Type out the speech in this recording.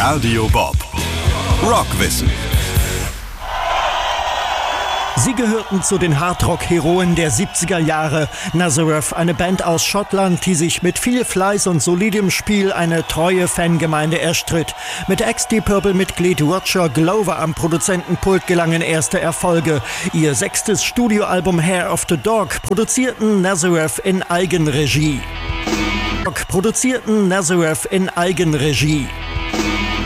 Radio Bob. Rockwissen. Sie gehörten zu den Hardrock-Heroen der 70er Jahre. Nazareth, eine Band aus Schottland, die sich mit viel Fleiß und solidem Spiel eine treue Fangemeinde erstritt. Mit Deep Purple-Mitglied Roger Glover am Produzentenpult gelangen erste Erfolge. Ihr 6. Studioalbum Hair of the Dog produzierten Nazareth in Eigenregie.